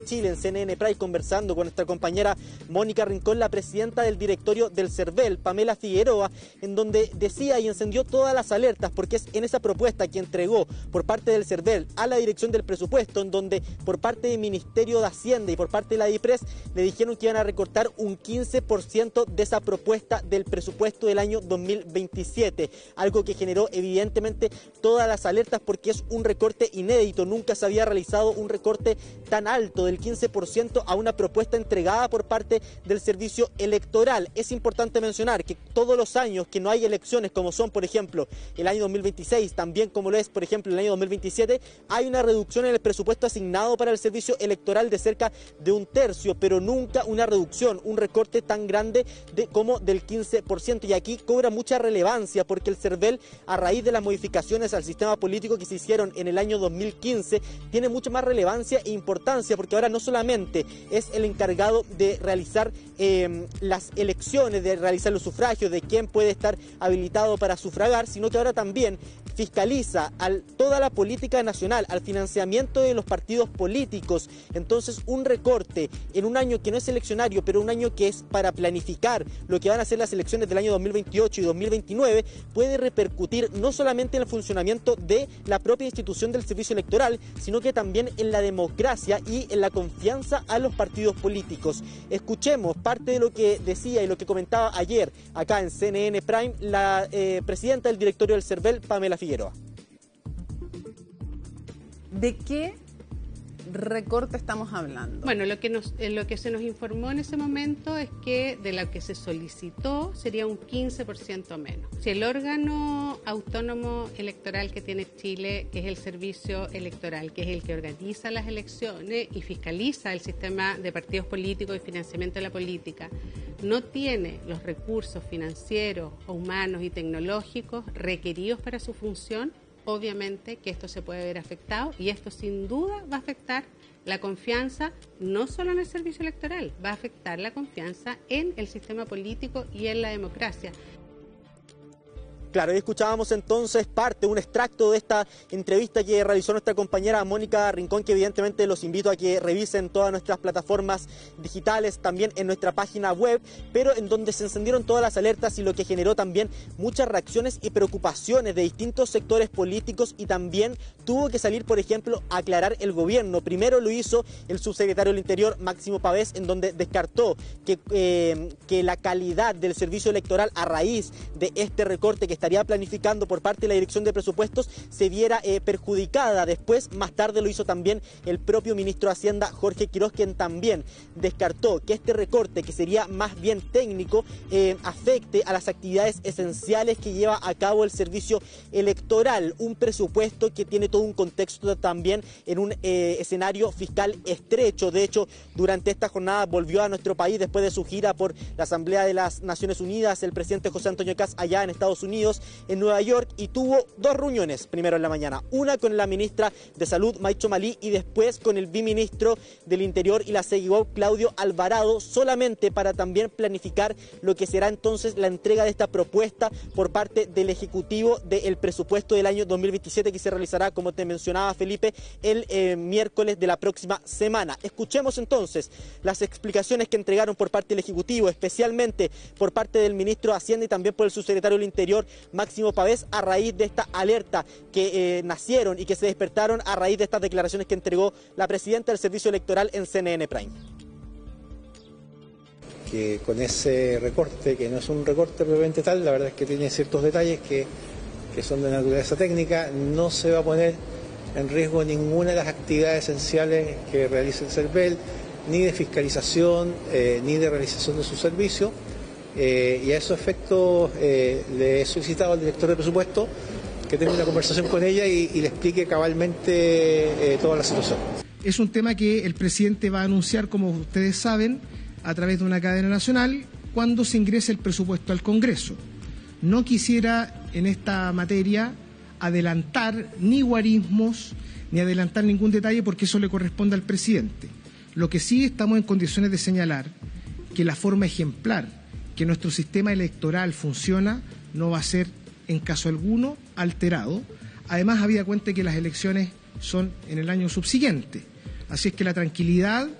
Chile en CNN Prime, conversando con nuestra compañera Mónica Rincón, la presidenta del directorio del CERVEL, Pamela Figueroa, en donde decía y encendió todas las alertas, porque es en esa propuesta que entregó por parte del CERVEL a la dirección del presupuesto, en donde por parte del Ministerio de Hacienda y por parte de la DIPRES le dijeron que iban a recortar un 15% de esa propuesta del presupuesto del año 2027, algo que generó evidentemente todas las alertas, porque es un recorte inédito. Nunca se había realizado un recorte tan alto del 15% a una propuesta entregada por parte del servicio electoral. Es importante mencionar que todos los años que no hay elecciones, como son por ejemplo el año 2026, también como lo es por ejemplo el año 2027, hay una reducción en el presupuesto asignado para el servicio electoral de cerca de un tercio, pero nunca una reducción, un recorte tan grande como del 15%. Y aquí cobra mucha relevancia porque el CERVEL, a raíz de las modificaciones al sistema político que se hicieron en el año 2015, tiene mucha más relevancia e importancia, porque ahora no solamente es el encargado de realizar las elecciones, de realizar los sufragios, de quién puede estar habilitado para sufragar, sino que ahora también fiscaliza toda la política nacional, al financiamiento de los partidos políticos. Entonces, un recorte en un año que no es eleccionario, pero un año que es para planificar lo que van a ser las elecciones del año 2028 y 2029, puede repercutir no solamente en el funcionamiento de la propia institución del servicio electoral, sino que también en la democracia y en la confianza a los partidos políticos. Escuchemos parte de lo que decía y lo que comentaba ayer acá en CNN Prime la presidenta del directorio del CERVEL, Pamela Figueroa. ¿De qué recorte estamos hablando? Bueno, lo que se nos informó en ese momento es que de lo que se solicitó sería un 15% menos. Si el órgano autónomo electoral que tiene Chile, que es el servicio electoral, que es el que organiza las elecciones y fiscaliza el sistema de partidos políticos y financiamiento de la política, no tiene los recursos financieros, humanos y tecnológicos requeridos para su función, obviamente que esto se puede ver afectado, y esto sin duda va a afectar la confianza no solo en el servicio electoral, va a afectar la confianza en el sistema político y en la democracia. Claro, y escuchábamos entonces un extracto de esta entrevista que realizó nuestra compañera Mónica Rincón, que evidentemente los invito a que revisen todas nuestras plataformas digitales, también en nuestra página web, pero en donde se encendieron todas las alertas y lo que generó también muchas reacciones y preocupaciones de distintos sectores políticos, y también tuvo que salir, por ejemplo, a aclarar el gobierno. Primero lo hizo el subsecretario del Interior, Máximo Pavés, en donde descartó que la calidad del servicio electoral a raíz de este recorte que estaría planificando por parte de la Dirección de Presupuestos se viera perjudicada. Después, más tarde, lo hizo también el propio ministro de Hacienda, Jorge Quiroz, quien también descartó que este recorte, que sería más bien técnico, afecte a las actividades esenciales que lleva a cabo el servicio electoral. Un presupuesto que tiene todo un contexto también en un escenario fiscal estrecho. De hecho, durante esta jornada volvió a nuestro país después de su gira por la Asamblea de las Naciones Unidas el presidente José Antonio Kast allá en Estados Unidos, en Nueva York, y tuvo dos reuniones primero en la mañana, una con la ministra de Salud, Maicho Malí, y después con el viceministro del Interior y la CEGIGOV, Claudio Alvarado, solamente para también planificar lo que será entonces la entrega de esta propuesta por parte del Ejecutivo del presupuesto del año 2027, que se realizará, como te mencionaba Felipe, el miércoles de la próxima semana. Escuchemos entonces las explicaciones que entregaron por parte del Ejecutivo, especialmente por parte del ministro de Hacienda y también por el subsecretario del Interior, Máximo Pavés, a raíz de esta alerta que nacieron y que se despertaron a raíz de estas declaraciones que entregó la presidenta del Servicio Electoral en CNN Prime. Que con ese recorte, que no es un recorte propiamente tal, la verdad es que tiene ciertos detalles que son de naturaleza técnica, no se va a poner en riesgo ninguna de las actividades esenciales que realiza el CERVEL, ni de fiscalización, ni de realización de su servicio. Y a esos efectos le he solicitado al director de presupuesto que tenga una conversación con ella y le explique cabalmente toda la situación. Es un tema que el presidente va a anunciar, como ustedes saben, a través de una cadena nacional cuando se ingrese el presupuesto al Congreso. No quisiera en esta materia adelantar ni guarismos ni adelantar ningún detalle, porque eso le corresponde al presidente. Lo que sí estamos en condiciones de señalar que la forma ejemplar que nuestro sistema electoral funciona no va a ser en caso alguno alterado. Además, habida cuenta que las elecciones son en el año subsiguiente. Así es que la tranquilidad